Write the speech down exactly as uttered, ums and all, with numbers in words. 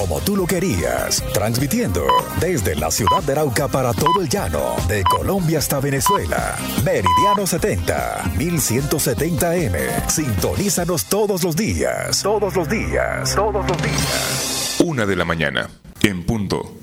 como tú lo querías, transmitiendo desde la ciudad de Arauca para todo el llano, de Colombia hasta Venezuela. Meridiano setenta, mil ciento setenta eme. Sintonízanos todos los días, todos los días, todos los días. Una de la mañana, en punto.